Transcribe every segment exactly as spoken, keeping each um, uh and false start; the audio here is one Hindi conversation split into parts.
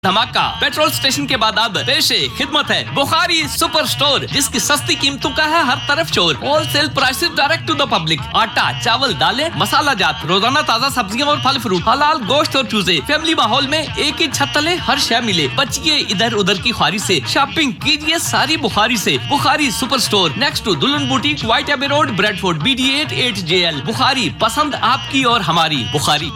धमाका पेट्रोल स्टेशन के बाद अब पेशे खिदमत है बुखारी सुपर स्टोर, जिसकी सस्ती कीमतों का है हर तरफ शोर। Wholesale prices direct to the public. आटा, चावल, दालें, मसाला जात, रोजाना ताजा सब्जियां और फल फ्रूट, हलाल गोश्त और चूजे। फैमिली माहौल में एक ही छत तले हर शय मिले। बचिए इधर उधर की ख्वारी से, शॉपिंग कीजिए सारी बुखारी से। Bukhari super store next to दुल्हन बुटीक, व्हाइट एबे road, Bradford, B D eight eight J L. Bukhari, पसंद आपकी और हमारी। बुखारी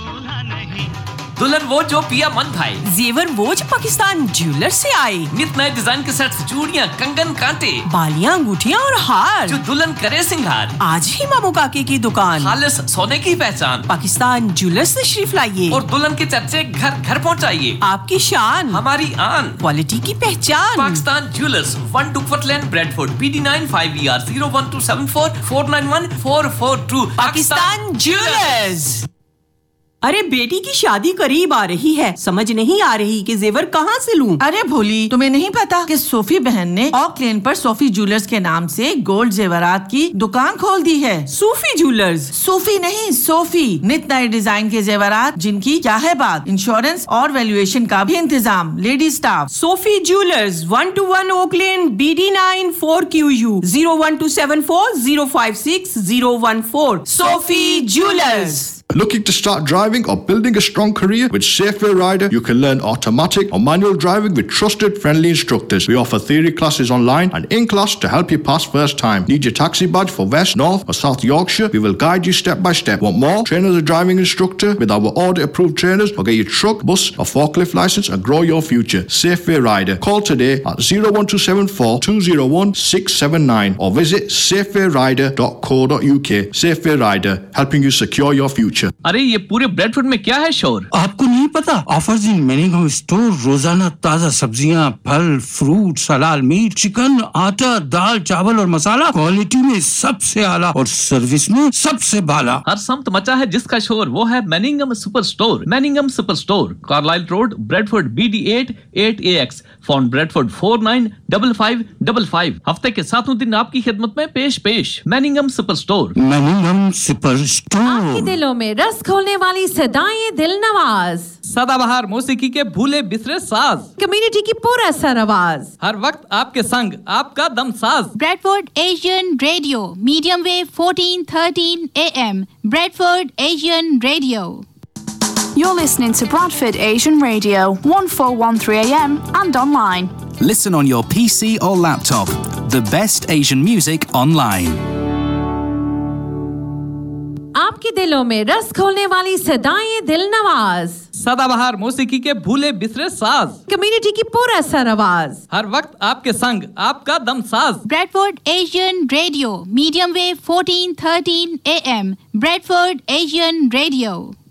दुल्हन वो जो पिया मन भाई, जेवर वो जो पाकिस्तान ज्वेलर से आए। नित नए डिजाइन के सेट्स, चूड़ियां, कंगन, कांटे, बालियां, अंगूठियां और हार, जो दुल्हन करे सिंगार। आज ही मामू काके की दुकान, खालिस सोने की पहचान। पाकिस्तान ज्वेलर से तशरीफ लाइए और दुल्हन के चर्चे घर घर पहुंचाइए। आपकी शान, हमारी आन, क्वालिटी की पहचान। Pakistan jewellers, one टुकफट lane, Bradford, P D nine five E R zero one two seven four four nine one four four to. Pakistan jewellers. अरे बेटी की शादी करीब आ रही है, समझ नहीं आ रही कि जेवर कहाँ से लूं। अरे भोली, तुम्हें नहीं पता कि सोफी बहन ने ऑक लेन पर सोफी ज्वेलर्स के नाम से गोल्ड जेवरात की दुकान खोल दी है। Sophie jewellers? सोफी नहीं, सोफी। नित नए डिजाइन के जेवरात जिनकी क्या है बात, इंश्योरेंस और वैल्यूएशन का भी इंतजाम, lady staff. Sophie jewellers, one two one okay lane, B D nine four Q U, zero one two seven four zero five six zero one four. Sophie jewellers. Looking to start driving or building a strong career with Safeway Rider? You can learn automatic or manual driving with trusted, friendly instructors. We offer theory classes online and in class to help you pass first time. Need your taxi badge for West, North or South Yorkshire? We will guide you step by step. Want more? Train as a driving instructor with our audit-approved trainers, or get your truck, bus or forklift license and grow your future. Safeway Rider. Call today at zero one two seven four two zero one six seven nine or visit safeway rider dot co dot u k. Safeway Rider, helping you secure your future. अरे ये पूरे ब्रेडफोर्ड में क्या है शोर? आपको नहीं पता? ऑफर्स इन मैनिंगम स्टोर, रोजाना ताजा सब्जियां, फल, फ्रूट, हलाल मीट, चिकन, आटा, दाल, चावल और मसाला, क्वालिटी में सबसे आला और सर्विस में सबसे बाला। हर समत मचा है जिसका शोर, वो है मैनिंगम super store. मैनिंगम super store, Carlisle road, Bradford, B D eight eight ए x, phone Bradford four nine five five five five. हफ्ते के सातों दिन आपकी खिदमत में पेश पेश मैनिंगम सुपर स्टोर। मैनिंगम super store. आपके दिलों में रस खोलने वाली सदाएं दिल नवाज, सदाबहार मौसीकी के भूले बिसरे साज, कम्युनिटी की पूरा सरआवाज, हर वक्त आपके संग आपका दम साज। Bradford Asian radio, medium wave fourteen thirteen A M, Bradford Asian Radio. You're listening to Bradford Asian Radio, one four one three A M and online. Listen on your P C or laptop. The best Asian music online. आपके दिलों में रस खोलने वाली सदाएं दिल नवाज, सदाबहार मौसीकी के भूले बिसरे साज, कम्युनिटी की पूरा सरआवाज, हर वक्त आपके संग आपका दम साज। Bradford Asian Radio, medium wave fourteen thirteen A M, Bradford Asian Radio.